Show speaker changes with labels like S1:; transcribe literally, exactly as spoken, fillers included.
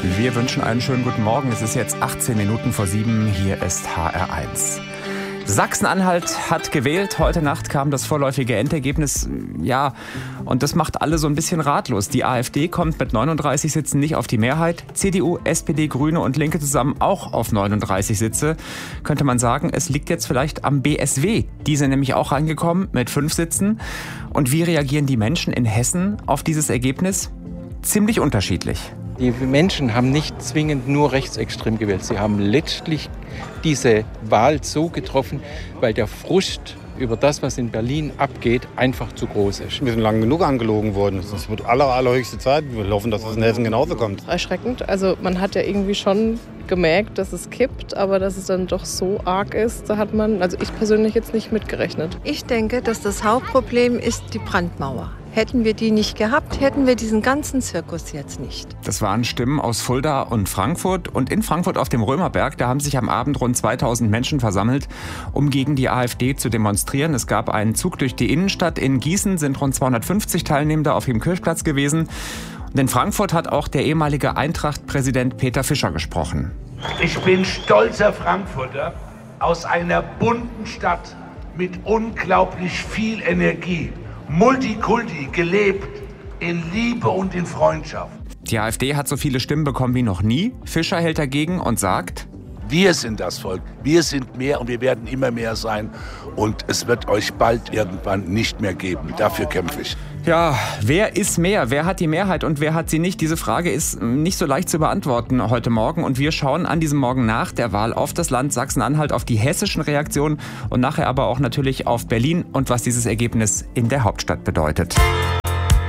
S1: Wir wünschen einen schönen guten Morgen. Es ist jetzt achtzehn Minuten vor sieben. Hier ist H R eins. Sachsen-Anhalt hat gewählt. Heute Nacht kam das vorläufige Endergebnis. Ja, und das macht alle so ein bisschen ratlos. Die AfD kommt mit neununddreißig Sitzen nicht auf die Mehrheit. C D U, S P D, Grüne und Linke zusammen auch auf neununddreißig Sitze. Könnte man sagen, es liegt jetzt vielleicht am B S W. Die sind nämlich auch reingekommen mit fünf Sitzen. Und wie reagieren die Menschen in Hessen auf dieses Ergebnis? Ziemlich unterschiedlich.
S2: Die Menschen haben nicht zwingend nur rechtsextrem gewählt. Sie haben letztlich diese Wahl so getroffen, weil der Frust über das, was in Berlin abgeht, einfach zu groß ist.
S3: Wir sind lange genug angelogen worden. Es wird aller, allerhöchste Zeit. Wir hoffen, dass es in Hessen genauso kommt.
S4: Erschreckend. Also man hat ja irgendwie schon gemerkt, dass es kippt, aber dass es dann doch so arg ist, da hat man, also ich persönlich jetzt nicht mitgerechnet.
S5: Ich denke, dass das Hauptproblem ist die Brandmauer. Hätten wir die nicht gehabt, hätten wir diesen ganzen Zirkus jetzt nicht.
S1: Das waren Stimmen aus Fulda und Frankfurt. Und in Frankfurt auf dem Römerberg, da haben sich am Abend rund zweitausend Menschen versammelt, um gegen die AfD zu demonstrieren. Es gab einen Zug durch die Innenstadt. In Gießen sind rund zweihundertfünfzig Teilnehmende auf dem Kirchplatz gewesen. Und in Frankfurt hat auch der ehemalige Eintracht-Präsident Peter Fischer gesprochen.
S6: Ich bin stolzer Frankfurter aus einer bunten Stadt mit unglaublich viel Energie. Multikulti, gelebt in Liebe und in Freundschaft.
S1: Die AfD hat so viele Stimmen bekommen wie noch nie. Fischer hält dagegen und sagt:
S6: Wir sind das Volk, wir sind mehr und wir werden immer mehr sein. Und es wird euch bald irgendwann nicht mehr geben. Dafür kämpfe ich.
S1: Ja, wer ist mehr? Wer hat die Mehrheit und wer hat sie nicht? Diese Frage ist nicht so leicht zu beantworten heute Morgen. Und wir schauen an diesem Morgen nach der Wahl auf das Land Sachsen-Anhalt, auf die hessischen Reaktionen und nachher aber auch natürlich auf Berlin und was dieses Ergebnis in der Hauptstadt bedeutet.